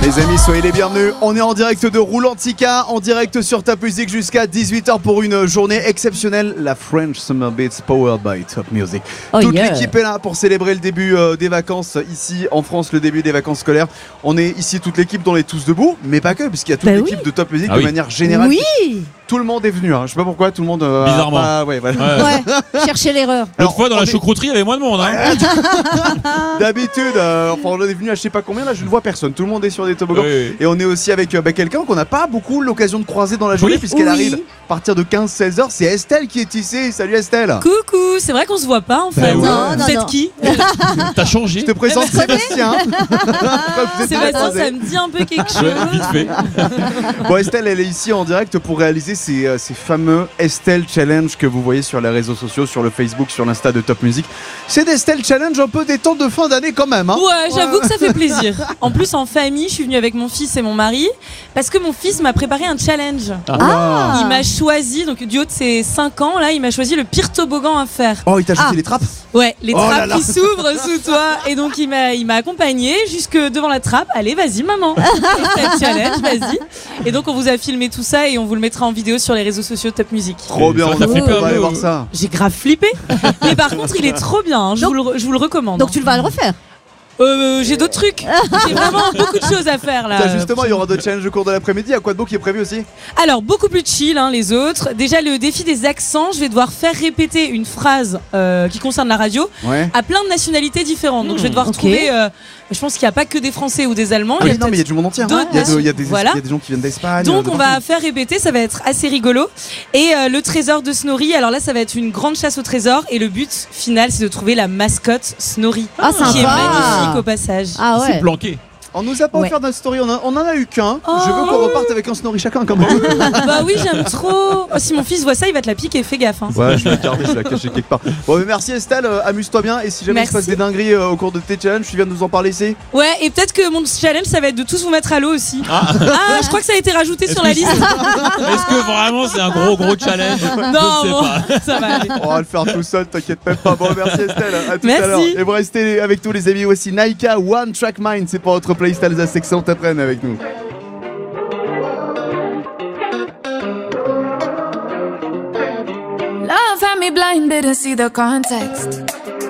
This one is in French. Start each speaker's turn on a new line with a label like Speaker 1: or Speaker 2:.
Speaker 1: Les amis, soyez les bienvenus. On est en direct de Roulantica, en direct sur Top Music jusqu'à 18h pour une journée exceptionnelle. La French Summer Beats powered by Top Music. Toute l'équipe est là pour célébrer le début des vacances ici en France, le début des vacances scolaires. On est ici toute l'équipe dans les Tous Debout, mais pas que, puisqu'il y a toute l'équipe de Top Music de manière générale.
Speaker 2: Oui.
Speaker 1: Tout le monde est venu, hein. Je sais pas pourquoi tout le monde.
Speaker 3: Bizarrement.
Speaker 1: Ouais.
Speaker 2: Cherchez l'erreur.
Speaker 3: L'autre fois dans la choucroute-rie, il y avait moins de monde. Hein.
Speaker 1: D'habitude, on est venu à je sais pas combien, là je ne vois personne. Tout le monde est sur des toboggans.
Speaker 3: Oui.
Speaker 1: Et on est aussi avec quelqu'un qu'on n'a pas beaucoup l'occasion de croiser dans la journée, puisqu'elle arrive à partir de 15-16h. C'est Estelle qui est ici. Salut Estelle.
Speaker 4: Coucou, c'est vrai qu'on se voit pas en fait. Vous êtes qui?
Speaker 3: T'as changé.
Speaker 1: Je te présente Sébastien.
Speaker 4: Sébastien, ça me dit un peu quelque chose.
Speaker 3: Vite fait.
Speaker 1: Bon, Estelle, elle est ici en direct pour réaliser ces fameux Estelle Challenge que vous voyez sur les réseaux sociaux, sur le Facebook, sur l'Insta de Top Music. C'est des Estelle Challenge un peu des temps de fin d'année quand même. Hein.
Speaker 4: Ouais, j'avoue que ça fait plaisir. En plus, en famille, je suis venue avec mon fils et mon mari parce que mon fils m'a préparé un challenge. Il m'a choisi, donc du haut de ses 5 ans, là, il m'a choisi le pire toboggan à faire.
Speaker 1: Oh, il t'a jeté les trappes?
Speaker 4: Ouais, les trappes qui s'ouvrent sous toi. Et donc, il m'a accompagné jusque devant la trappe. Allez, vas-y, maman. Estelle Challenge, vas-y. Et donc, on vous a filmé tout ça et on vous le mettra en vidéo sur les réseaux sociaux Top Music.
Speaker 1: Trop bien, on va aller voir ça.
Speaker 4: J'ai grave flippé. Mais par contre, il est trop bien. Hein. Je vous le recommande.
Speaker 2: Donc, tu vas le refaire?
Speaker 4: J'ai d'autres trucs. J'ai vraiment beaucoup de choses à faire là.
Speaker 1: Justement, il y aura d'autres challenges au cours de l'après-midi. À quoi de beau qui est prévu aussi?
Speaker 4: Alors, beaucoup plus chill, hein, les autres. Déjà, le défi des accents. Je vais devoir faire répéter une phrase qui concerne la radio à plein de nationalités différentes. Donc, je vais devoir trouver. Je pense qu'il n'y a pas que des Français ou des Allemands.
Speaker 1: Mais il y a du monde entier. Il y a des gens qui viennent d'Espagne.
Speaker 4: Donc, on va faire répéter. Ça va être assez rigolo. Et le trésor de Snorri. Alors là, ça va être une grande chasse au trésor. Et le but final, c'est de trouver la mascotte Snorri. Qui est magnifique au passage.
Speaker 2: Ah ouais.
Speaker 3: C'est planqué.
Speaker 1: On nous a pas offert notre story, on en a eu qu'un. Je veux qu'on reparte avec un Snorri chacun quand même.
Speaker 4: Bah oui, j'aime trop. Si mon fils voit ça, il va te la piquer, fais gaffe. Hein.
Speaker 1: Ouais, je vais garder, je vais la cacher quelque part. Bon, mais merci Estelle, amuse-toi bien. Et si jamais il se passe des dingueries au cours de tes challenges, tu viens de nous en parler ici.
Speaker 4: Ouais, et peut-être que mon challenge, ça va être de tous vous mettre à l'eau aussi. Je crois que ça a été rajouté sur la liste.
Speaker 3: Est-ce que vraiment c'est un gros challenge?
Speaker 4: Non, ça va aller.
Speaker 1: On va le faire tout seul, t'inquiète même pas. Bon, merci Estelle, à tout à l'heure. Et vous restez avec tous les amis aussi. Naika, One Track Mind, c'est pour votre playlist Alsace Excellent. T'apprennes avec nous.
Speaker 5: Love had me blinded to see the context.